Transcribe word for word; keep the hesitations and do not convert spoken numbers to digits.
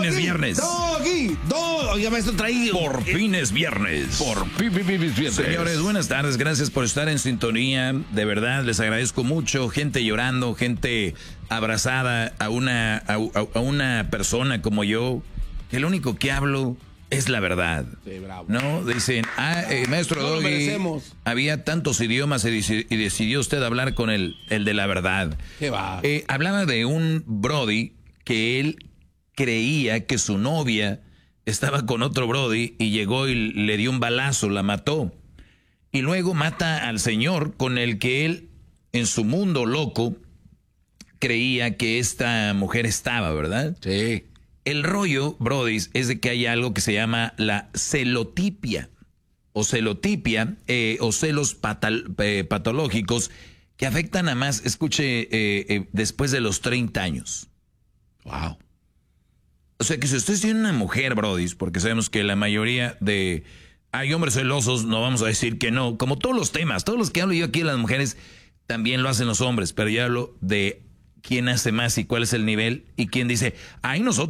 fin es viernes. Doggy, dog. Oiga, maestro, traí. Por fin es viernes. Por fin es viernes. Señores, buenas tardes. Gracias por estar en sintonía. De verdad, les agradezco mucho. Gente llorando, gente abrazada a una, a, a una persona como yo, que lo único que hablo es la verdad. Sí, bravo. ¿No? Dicen, ah, eh, maestro No lo Doggy, merecemos. había tantos idiomas y, deci- y decidió usted hablar con el, el de la verdad. ¿Qué va? Eh, hablaba de un brody que él creía que su novia estaba con otro brody y llegó y le dio un balazo, la mató. Y luego mata al señor con el que él, en su mundo loco, creía que esta mujer estaba, ¿verdad? Sí. El rollo, brody, es de que hay algo que se llama la celotipia o celotipia eh, o celos patal- eh, patológicos que afectan a más, escuche, eh, eh, después de los treinta años. Wow. O sea que si usted tiene una mujer, brody, porque sabemos que la mayoría de... Hay hombres celosos, no vamos a decir que no, como todos los temas, todos los que hablo yo aquí de las mujeres, también lo hacen los hombres, pero yo hablo de quién hace más y cuál es el nivel y quién dice, ay, nosotros